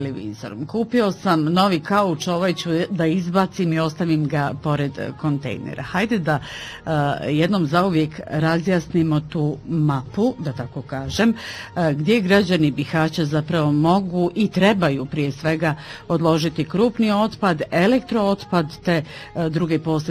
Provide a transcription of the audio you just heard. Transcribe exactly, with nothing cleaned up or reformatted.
televizorom. Kupio sam novi kauč, ovaj ću da izbacim i ostavim ga pored kontejnera. Hajde da uh, jednom zauvijek razjasnimo tu mapu, da tako kažem, uh, gdje građani Bihaća zapravo mogu i trebaju prije svega odložiti krupni otpad, elektrootpad te uh, druge posljedice